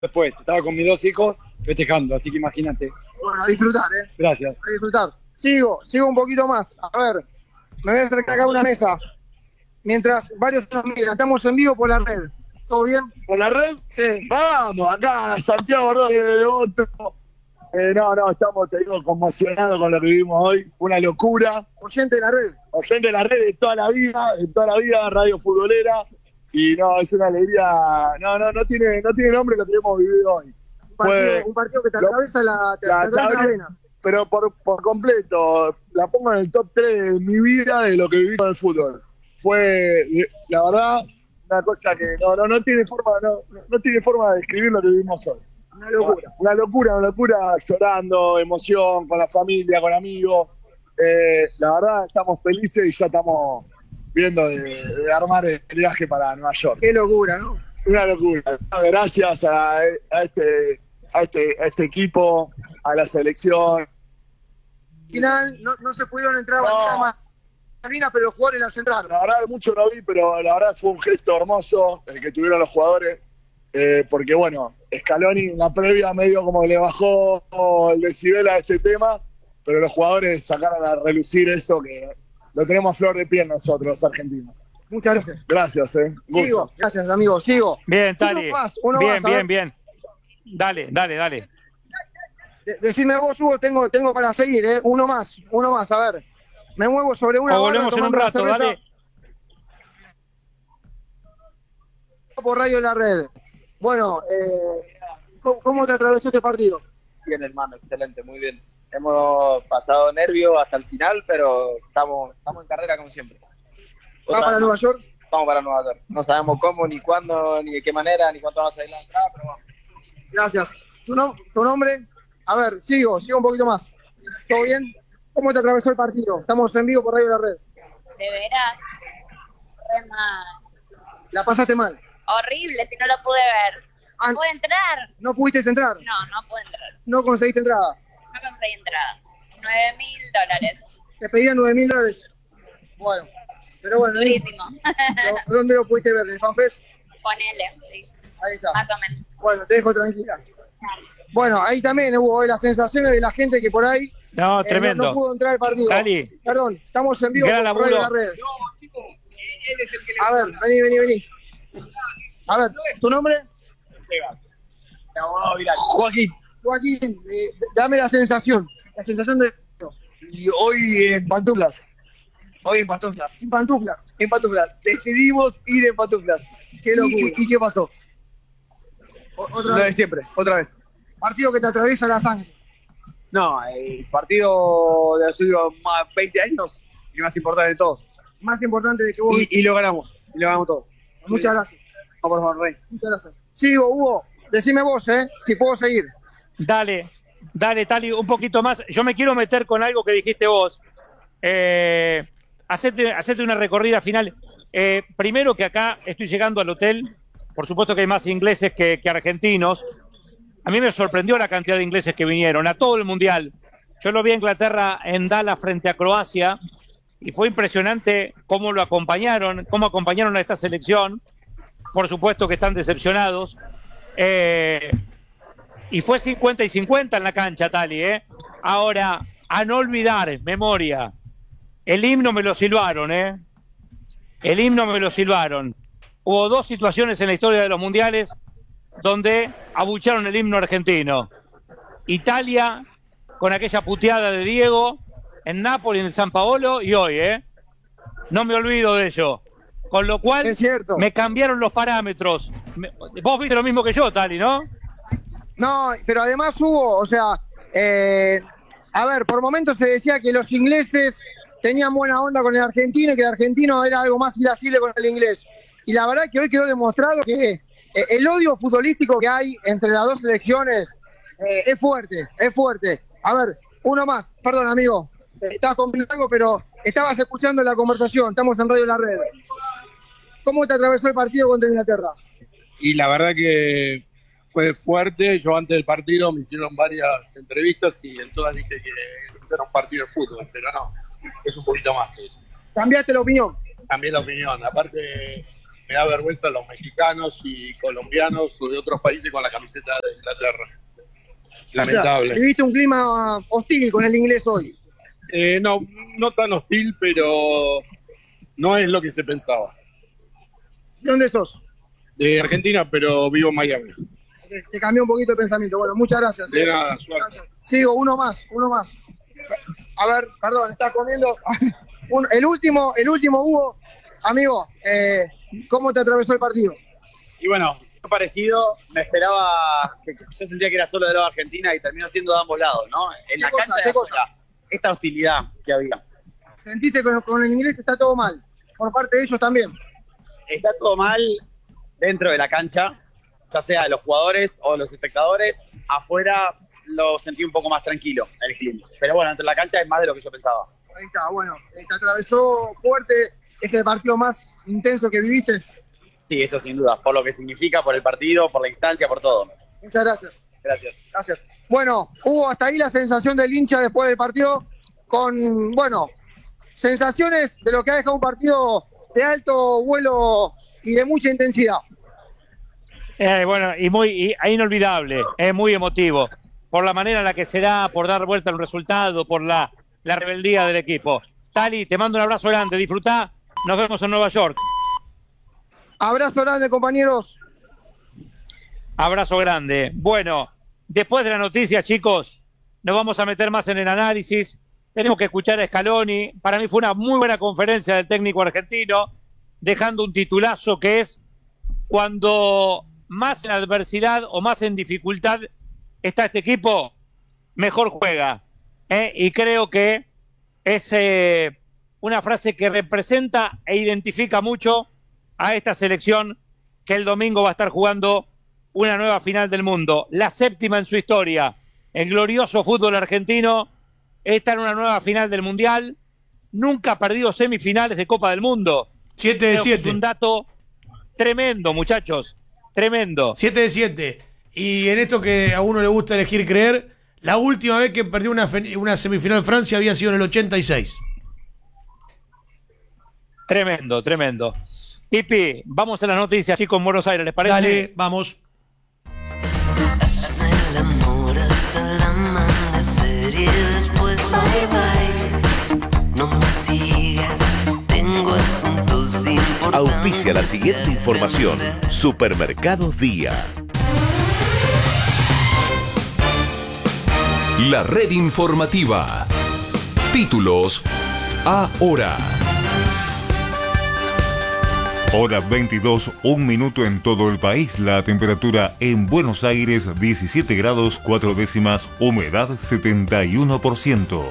después. Estaba con mis 2 hijos festejando, así que imagínate. Bueno, a disfrutar, Gracias. A disfrutar. Sigo un poquito más. A ver, me voy a acercar acá a una mesa. Mientras varios nos miran, estamos en vivo por la red. ¿Todo bien? ¿Por la red? Sí. Vamos, acá, Santiago Rodríguez de Devoto. Estamos, te digo, conmocionados con lo que vivimos hoy. Una locura. Oyente de la red. Oyente de la red de toda la vida, radio futbolera. Y no, es una alegría. No tiene nombre lo que hemos vivido hoy. Un partido que te atraviesa las venas. Pero por completo, la pongo en el top 3 de mi vida de lo que viví con el fútbol. Fue, la verdad, una cosa que no tiene forma de describir lo que vivimos hoy. Una locura, llorando, emoción, con la familia, con amigos. La verdad, estamos felices y ya estamos viendo de armar el viaje para Nueva York. Qué locura, ¿no? Una locura. Gracias a este equipo, a la selección. Al final no se pudieron entrar a Malvinas, pero los jugadores las entraron. La verdad, mucho no vi, pero la verdad fue un gesto hermoso el que tuvieron los jugadores. Porque bueno, Scaloni en la previa medio como le bajó el decibel a este tema, pero los jugadores sacaron a relucir eso que lo tenemos a flor de piel nosotros, los argentinos. Muchas gracias. Gracias, Sigo. Gracias, amigo. Sigo. Bien, Tali. Uno más, bien. Dale. Decime vos, Hugo, tengo para seguir, Uno más, a ver. Me muevo sobre una barra volvemos en un rato, dale. Por Radio de la Red. Bueno, ¿cómo te atravesó este partido? Bien, hermano, excelente, muy bien. Hemos pasado nervios hasta el final, pero estamos en carrera como siempre. ¿Vas para Nueva York? Vamos para Nueva York. No sabemos cómo, ni cuándo, ni de qué manera, ni cuánto vamos a salir la entrada, pero vamos. Gracias. ¿Tu nombre? A ver, sigo un poquito más. ¿Todo bien? ¿Cómo te atravesó el partido? Estamos en vivo por Radio de la Red. De veras, re mal. ¿La pasaste mal? Horrible, si no lo pude ver. ¿No pude entrar? ¿No pudiste entrar? No pude entrar. ¿No conseguiste entrada? No conseguí entrada. $9,000. Te pedían $9,000. Bueno, pero bueno. Durísimo. ¿Dónde lo pudiste ver? ¿En el FanFest? Ponele, sí. Ahí está. Más o menos. Bueno, te dejo tranquila. Bueno, ahí también hubo las sensaciones de la gente que por ahí tremendo. No pudo entrar al partido. Dali. Perdón, estamos en vivo Gran por Radio de la laburo. Red. A ver, vení. A ver, ¿tu nombre? Joaquín, dame la sensación de esto. Y hoy en pantuflas. En pantuflas. Decidimos ir en pantuflas. Qué locura. ¿Y qué pasó? Otra Lo vez. de siempre, otra vez. Partido que te atraviesa la sangre. No, el partido de los últimos más 20 años, el más importante de todos. Más importante de que vos. Y lo ganamos todo. Muchas gracias. Vamos, por favor, Rey. Muchas gracias. Sigo, Hugo. Decime vos, si puedo seguir. Dale, Tali, un poquito más. Yo me quiero meter con algo que dijiste vos. Hacete una recorrida final. Primero que acá estoy llegando al hotel. Por supuesto que hay más ingleses que argentinos. A mí me sorprendió la cantidad de ingleses que vinieron a todo el Mundial. Yo lo vi a Inglaterra en Dallas frente a Croacia y fue impresionante cómo acompañaron a esta selección. Por supuesto que están decepcionados. Y fue 50 y 50 en la cancha, Tali. Ahora, a no olvidar, memoria, el himno me lo silbaron. El himno me lo silbaron. Hubo 2 situaciones en la historia de los mundiales donde abucharon el himno argentino. Italia, con aquella puteada de Diego, en Nápoles, en San Paolo, y hoy, no me olvido de ello. Con lo cual, es cierto. Me cambiaron los parámetros. Vos viste lo mismo que yo, Tali, ¿no? No, pero además hubo, a ver, por momentos se decía que los ingleses tenían buena onda con el argentino y que el argentino era algo más irascible con el inglés. Y la verdad que hoy quedó demostrado que el odio futbolístico que hay entre las dos selecciones es fuerte. A ver, uno más, perdón amigo, estabas comentando algo, pero estabas escuchando la conversación, estamos en Radio La Red. ¿Cómo te atravesó el partido contra Inglaterra? Y la verdad que fue fuerte. Yo antes del partido me hicieron varias entrevistas y en todas dije que era un partido de fútbol, pero no, es un poquito más que eso. ¿Cambiaste la opinión? Cambié la opinión, aparte me da vergüenza los mexicanos y colombianos o de otros países con la camiseta de Inglaterra. Lamentable. O sea, viviste un clima hostil con el inglés hoy. No tan hostil, pero no es lo que se pensaba. ¿De dónde sos? De Argentina, pero vivo en Miami. Te cambió un poquito el pensamiento. Bueno, muchas gracias. De nada, suerte. Gracias. Sigo, uno más. A ver, perdón, estás comiendo. El último, Hugo. Amigo, ¿cómo te atravesó el partido? Y bueno, parecido, me esperaba, que yo sentía que era solo de lado de Argentina y terminó siendo de ambos lados, ¿no? En la cancha de afuera, esta hostilidad que había. ¿Sentiste que con el inglés está todo mal? Por parte de ellos también. Está todo mal dentro de la cancha, ya sea de los jugadores o los espectadores. Afuera lo sentí un poco más tranquilo, el clima. Pero bueno, dentro de la cancha es más de lo que yo pensaba. Ahí está, bueno, te atravesó fuerte ese partido más intenso que viviste. Sí, eso sin duda, por lo que significa, por el partido, por la instancia, por todo. Muchas gracias. Gracias. Bueno, Hugo, hasta ahí la sensación del hincha después del partido, con, bueno, sensaciones de lo que ha dejado un partido de alto vuelo y de mucha intensidad. Bueno, y inolvidable, es muy emotivo, por la manera en la que se da, por dar vuelta a un resultado, por la rebeldía del equipo. Tali, te mando un abrazo grande, disfrutá, nos vemos en Nueva York. Abrazo grande, compañeros. Abrazo grande. Bueno, después de la noticia, chicos, nos vamos a meter más en el análisis. Tenemos que escuchar a Scaloni. Para mí fue una muy buena conferencia del técnico argentino, dejando un titulazo que es: cuando más en adversidad o más en dificultad está este equipo, mejor juega. Y creo que es una frase que representa e identifica mucho a esta selección que el domingo va a estar jugando una nueva final del mundo, la 7ª en su historia. El glorioso fútbol argentino está en una nueva final del Mundial, nunca ha perdido semifinales de Copa del Mundo. 7 de 7. Es un dato tremendo, muchachos, tremendo. 7 de 7. Y en esto que a uno le gusta elegir creer, la última vez que perdió una semifinal Francia había sido en el 86. Tremendo. Pipi, vamos a las noticias, chicos, en Buenos Aires, ¿les parece? Dale, vamos. Auspicia la siguiente información. Supermercados Día. La red informativa. Títulos ahora. Hora 22, 1 minuto en todo el país. La temperatura en Buenos Aires 17 grados 4 décimas, humedad 71%.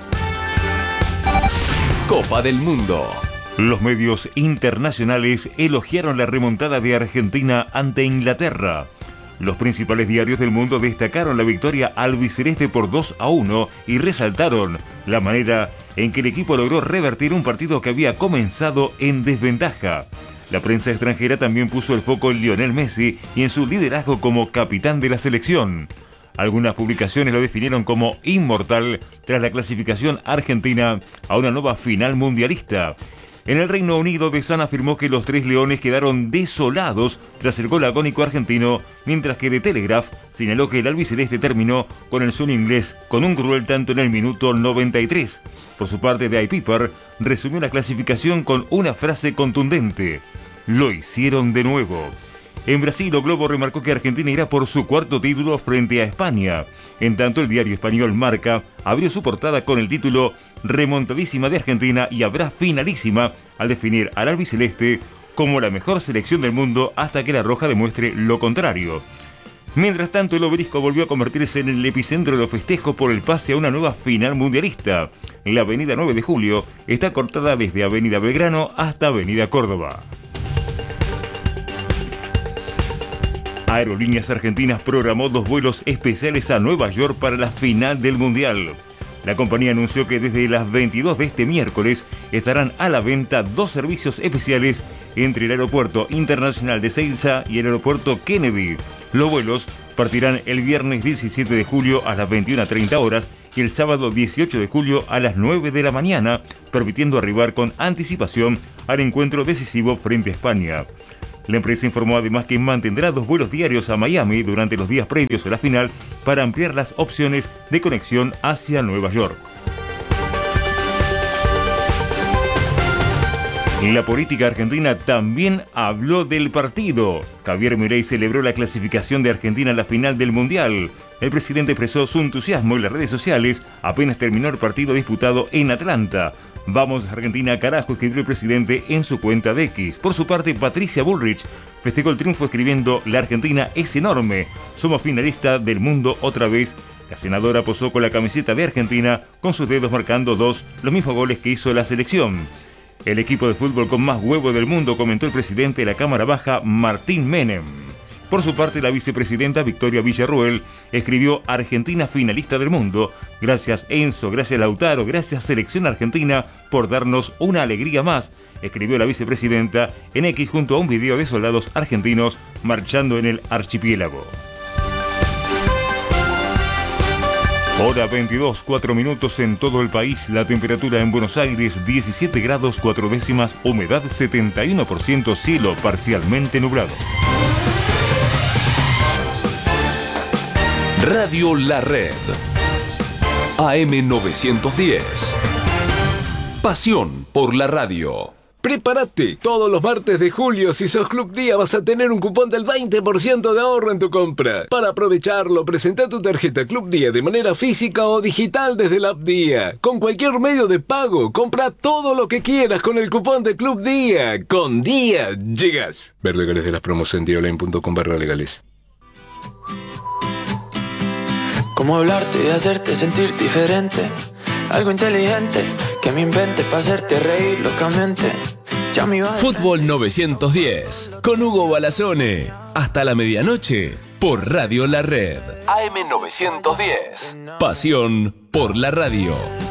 Copa del Mundo. Los medios internacionales elogiaron la remontada de Argentina ante Inglaterra. Los principales diarios del mundo destacaron la victoria albiceleste por 2-1 y resaltaron la manera en que el equipo logró revertir un partido que había comenzado en desventaja. La prensa extranjera también puso el foco en Lionel Messi y en su liderazgo como capitán de la selección. Algunas publicaciones lo definieron como inmortal tras la clasificación argentina a una nueva final mundialista. En el Reino Unido, The Sun afirmó que los tres leones quedaron desolados tras el gol agónico argentino, mientras que The Telegraph señaló que el albiceleste terminó con el sueño inglés con un cruel tanto en el minuto 93. Por su parte, The Piper resumió la clasificación con una frase contundente: lo hicieron de nuevo. En Brasil, O Globo remarcó que Argentina irá por su cuarto título frente a España. En tanto, el diario español Marca abrió su portada con el título "Remontadísima de Argentina y habrá finalísima", al definir al albiceleste como la mejor selección del mundo hasta que la roja demuestre lo contrario. Mientras tanto, el obelisco volvió a convertirse en el epicentro de los festejos por el pase a una nueva final mundialista. La avenida 9 de Julio está cortada desde Avenida Belgrano hasta Avenida Córdoba. Aerolíneas Argentinas programó 2 vuelos especiales a Nueva York para la final del Mundial. La compañía anunció que desde las 22 de este miércoles estarán a la venta 2 servicios especiales entre el Aeropuerto Internacional de Ezeiza y el Aeropuerto Kennedy. Los vuelos partirán el viernes 17 de julio a las 21:30 horas y el sábado 18 de julio a las 9 de la mañana, permitiendo arribar con anticipación al encuentro decisivo frente a España. La empresa informó además que mantendrá 2 vuelos diarios a Miami durante los días previos a la final para ampliar las opciones de conexión hacia Nueva York. La política argentina también habló del partido. Javier Milei celebró la clasificación de Argentina a la final del Mundial. El presidente expresó su entusiasmo en las redes sociales apenas terminó el partido disputado en Atlanta. Vamos Argentina, carajo, escribió el presidente en su cuenta de X. Por su parte, Patricia Bullrich festejó el triunfo escribiendo: la Argentina es enorme, somos finalistas del mundo otra vez. La senadora posó con la camiseta de Argentina, con sus dedos marcando 2, los mismos goles que hizo la selección. El equipo de fútbol con más huevo del mundo, comentó el presidente de la Cámara Baja, Martín Menem. Por su parte, la vicepresidenta Victoria Villarruel escribió: Argentina finalista del mundo. Gracias Enzo, gracias Lautaro, gracias Selección Argentina por darnos una alegría más, escribió la vicepresidenta en X junto a un video de soldados argentinos marchando en el archipiélago. Hora 22, 4 minutos en todo el país. La temperatura en Buenos Aires 17 grados 4 décimas, humedad 71%, cielo parcialmente nublado. Radio La Red. AM 910. Pasión por la radio. Prepárate, todos los martes de julio, si sos Club Día, vas a tener un cupón del 20% de ahorro en tu compra. Para aprovecharlo, presenta tu tarjeta Club Día de manera física o digital desde la app Día. Con cualquier medio de pago, compra todo lo que quieras con el cupón de Club Día. Con Día llegas. Ver legales de las promos en diaonline.com/legales. ¿Cómo hablarte y hacerte sentir diferente? Algo inteligente que me invente para hacerte reír locamente. Fútbol 910 con Hugo Balazone. Hasta la medianoche por Radio La Red. AM 910. Pasión por la radio.